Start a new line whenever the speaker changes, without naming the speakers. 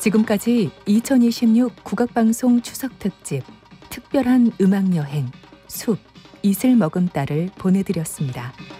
지금까지 2026 국악방송 추석특집 특별한 음악여행 숲 이슬 머금따를 보내드렸습니다.